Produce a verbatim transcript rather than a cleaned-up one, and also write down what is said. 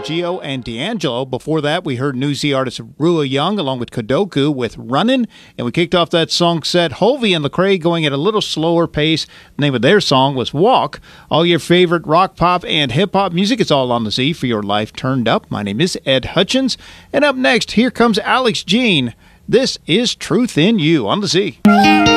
Gio and D'Angelo. Before that, we heard New Z artist Rua Young along with Kodoku with Runnin'. And we kicked off that song set, Hovey and Lecrae going at a little slower pace. The name of their song was Walk. All your favorite rock, pop, and hip-hop music is all on the Z for your life turned up. My name is Ed Hutchins. And up next, here comes Alex Jean. This is Truth in You on the Z.